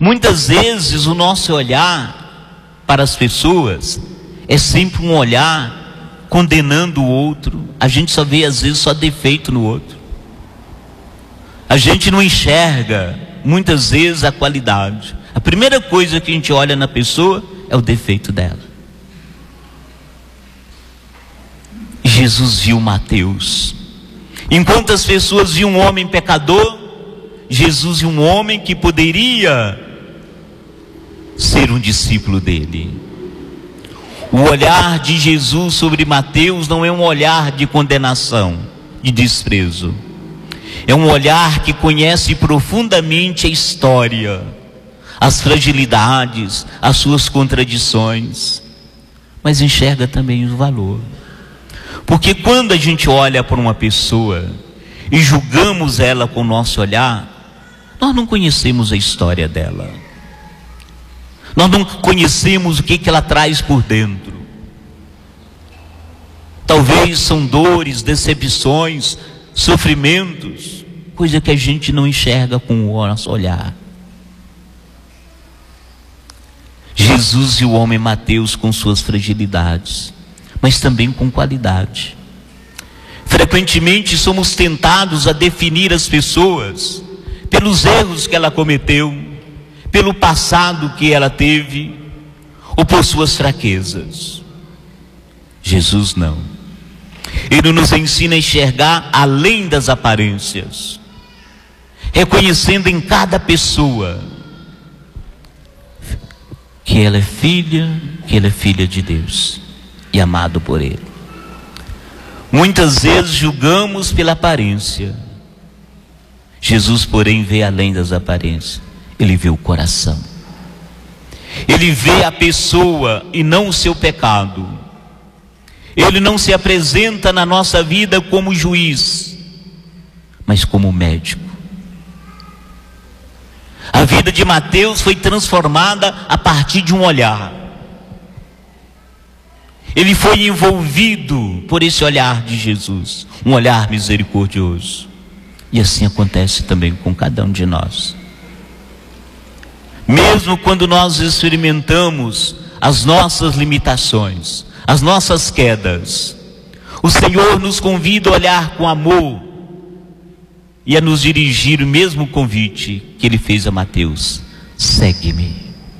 Muitas vezes o nosso olhar para as pessoas é sempre um olhar condenando o outro. A gente só vê às vezes só defeito no outro. A gente não enxerga muitas vezes a qualidade. A primeira coisa que a gente olha na pessoa é o defeito dela. Jesus viu Mateus. Enquanto as pessoas viam um homem pecador, Jesus viu um homem que poderia ser um discípulo dele. O olhar de Jesus sobre Mateus não é um olhar de condenação, de desprezo. É um olhar que conhece profundamente a história, as fragilidades, as suas contradições, mas enxerga também o valor. Porque quando a gente olha para uma pessoa e julgamos ela com o nosso olhar, nós não conhecemos a história dela. Nós não conhecemos o que ela traz por dentro. Talvez são dores, decepções, sofrimentos, coisa que a gente não enxerga com o nosso olhar. Jesus e o homem Mateus com suas fragilidades, mas também com qualidade. Frequentemente somos tentados a definir as pessoas pelos erros que ela cometeu, pelo passado que ela teve, ou por suas fraquezas. Jesus não. Ele nos ensina a enxergar além das aparências, reconhecendo em cada pessoa que ela é filha de Deus e amado por Ele. Muitas vezes julgamos pela aparência. Jesus, porém, vê além das aparências. Ele vê o coração. Ele vê a pessoa e não o seu pecado. Ele não se apresenta na nossa vida como juiz, mas como médico. A vida de Mateus foi transformada a partir de um olhar. Ele foi envolvido por esse olhar de Jesus, um olhar misericordioso. E assim acontece também com cada um de nós. Mesmo quando nós experimentamos as nossas limitações, as nossas quedas, o Senhor nos convida a olhar com amor e a nos dirigir o mesmo convite que Ele fez a Mateus: segue-me.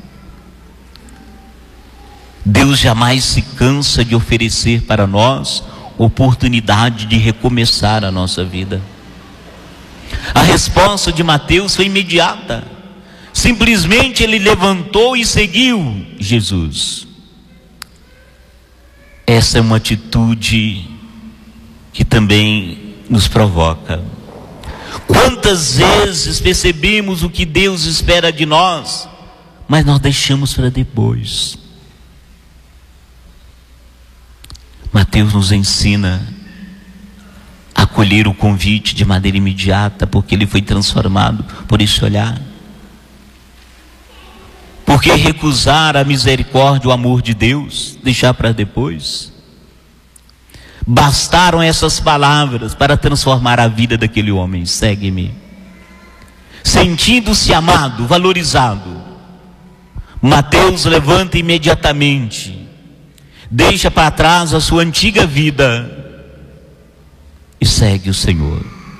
Deus jamais se cansa de oferecer para nós oportunidade de recomeçar a nossa vida. A resposta de Mateus foi imediata. Simplesmente ele levantou e seguiu Jesus. Essa é uma atitude que também nos provoca. Quantas vezes percebemos o que Deus espera de nós, mas nós deixamos para depois. Mateus nos ensina a acolher o convite de maneira imediata, porque ele foi transformado por esse olhar. Porque recusar a misericórdia, o amor de Deus, deixar para depois? Bastaram essas palavras para transformar a vida daquele homem: segue-me. Sentindo-se amado, valorizado, Mateus levanta imediatamente, deixa para trás a sua antiga vida e segue o Senhor.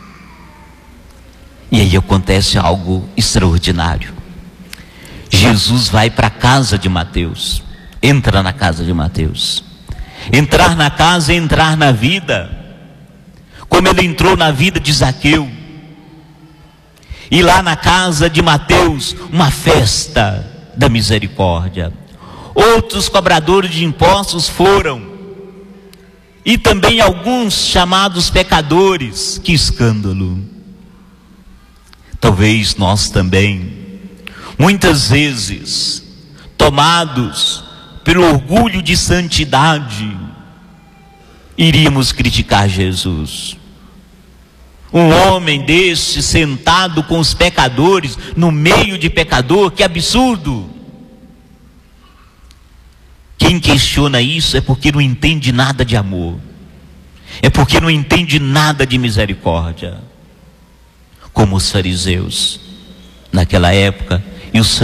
E aí acontece algo extraordinário. Jesus vai para a casa de Mateus, entra na casa de Mateus. Entrar na casa é entrar na vida, como ele entrou na vida de Zaqueu. E lá na casa de Mateus, uma festa da misericórdia. Outros cobradores de impostos foram, e também alguns chamados pecadores. Que escândalo! Talvez nós também, muitas vezes, tomados pelo orgulho de santidade, iríamos criticar Jesus. Um homem desse sentado com os pecadores, no meio de pecador, que absurdo! Quem questiona isso é porque não entende nada de amor, é porque não entende nada de misericórdia. Como os fariseus naquela época, e os